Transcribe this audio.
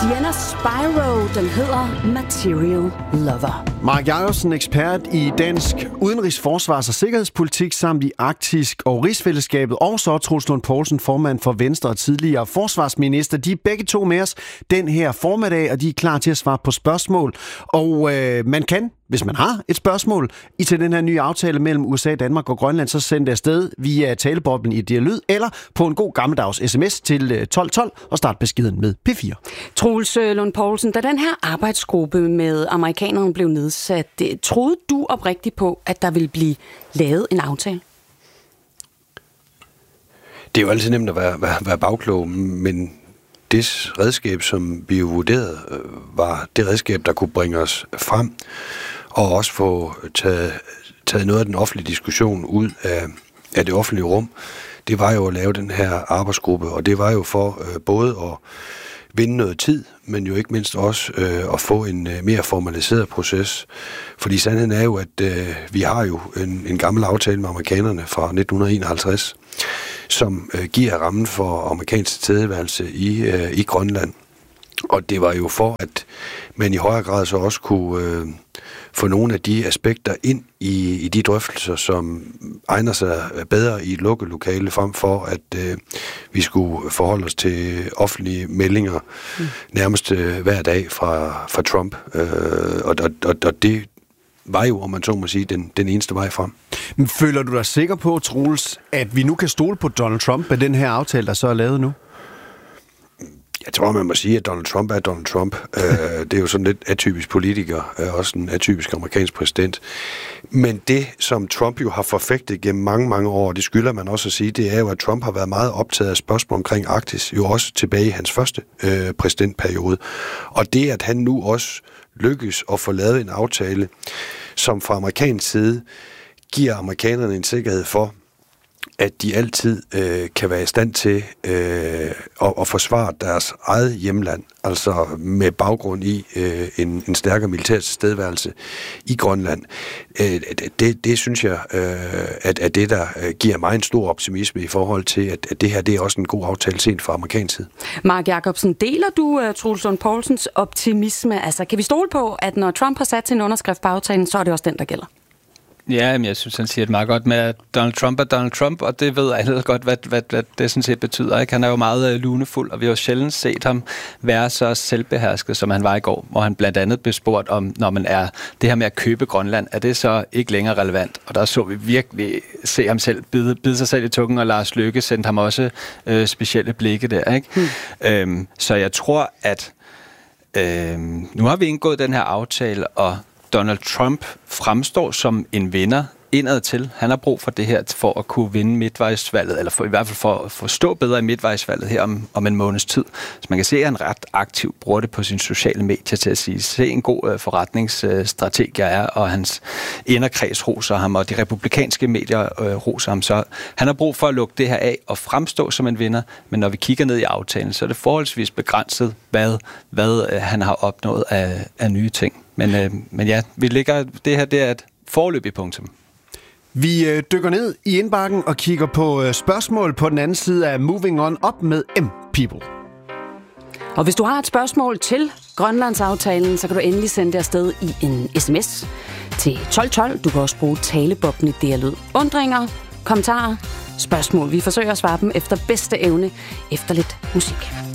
Sienna Spyro, den hedder Material Lover. Mark Jacobsen, ekspert i dansk udenrigs-, forsvars- og sikkerhedspolitik samt i arktisk og rigsfællesskabet, og så Troels Lund Poulsen, formand for Venstre og tidligere forsvarsminister. De er begge to med os den her formiddag, og de er klar til at svare på spørgsmål. Og man kan, hvis man har et spørgsmål til den her nye aftale mellem USA, Danmark og Grønland, så send det afsted via taleboblen i Dialyd eller på en god gammeldags sms til 1212 og start beskeden med P4. Troels Lund Poulsen, da den her arbejdsgruppe med amerikanerne blev nedsat, troede du oprigtigt på, at der ville blive lavet en aftale? Det er jo altid nemt at være bagklog, men det redskab, som vi jo vurderede, var det redskab, der kunne bringe os frem, og også få taget noget af den offentlige diskussion ud af det offentlige rum. Det var jo at lave den her arbejdsgruppe, og det var jo for både at vinde noget tid, men jo ikke mindst også at få en mere formaliseret proces. Fordi sandheden er jo, at vi har jo en gammel aftale med amerikanerne fra 1951, som giver rammen for amerikansk tilstedeværelse i Grønland. Og det var jo for, at man i højere grad så også kunne få nogle af de aspekter ind i de drøftelser, som egner sig bedre i et lukket lokale, frem for at vi skulle forholde os til offentlige meldinger nærmest hver dag fra Trump. Og det var jo, om man så må sige, den eneste vej frem. Men føler du dig sikker på, Troels, at vi nu kan stole på Donald Trump med den her aftale, der så er lavet nu? Jeg tror, man må sige, at Donald Trump er Donald Trump. Det er jo sådan lidt atypisk politiker, også en atypisk amerikansk præsident. Men det, som Trump jo har forfægtet gennem mange, mange år, det skylder man også at sige, det er jo, at Trump har været meget optaget af spørgsmål omkring Arktis, jo også tilbage i hans første præsidentperiode. Og det, at han nu også lykkes at få lavet en aftale, som fra amerikansk side giver amerikanerne en sikkerhed for, at de altid kan være i stand til at forsvare deres eget hjemland, altså med baggrund i en stærkere militær tilstedeværelse i Grønland. Det synes jeg, at det, der giver mig en stor optimisme i forhold til, at det her det er også en god aftale set fra amerikansk side. Mark Jacobsen, deler du Troels Lund Poulsens optimisme? Altså, kan vi stole på, at når Trump har sat sin underskrift på aftalen, så er det også den, der gælder? Ja, men jeg synes, han siger det meget godt med, at Donald Trump er Donald Trump, og det ved alle godt, hvad det sådan set betyder. Ikke? Han er jo meget lunefuld, og vi har jo sjældent set ham være så selvbehersket, som han var i går, hvor han blandt andet blev spurgt om, når man er det her med at købe Grønland, er det så ikke længere relevant? Og der så vi virkelig se ham selv bide sig selv i tungen, og Lars Løkke sendte ham også specielle blikke der. Ikke? Så jeg tror, at nu har vi indgået den her aftale, og Donald Trump fremstår som en vinder indadtil. Han har brug for det her for at kunne vinde midtvejsvalget, eller i hvert fald for at forstå bedre i midtvejsvalget her om en måneds tid. Så man kan se, at han ret aktivt bruger det på sine sociale medier til at sige, se en god forretningsstrateg er, og hans inderkreds roser ham, og de republikanske medier roser ham. Så han har brug for at lukke det her af og fremstå som en vinder, men når vi kigger ned i aftalen, så er det forholdsvis begrænset, hvad han har opnået af nye ting. Men ja, vi ligger, det her det er et foreløbigt punktum. Vi dykker ned i indbakken og kigger på spørgsmål på den anden side af Moving On Up med M-People. Og hvis du har et spørgsmål til Grønlandsaftalen, så kan du endelig sende det afsted i en sms til 1212. Du kan også bruge talebobben i Dialyd. Undringer, kommentarer, spørgsmål. Vi forsøger at svare dem efter bedste evne efter lidt musik.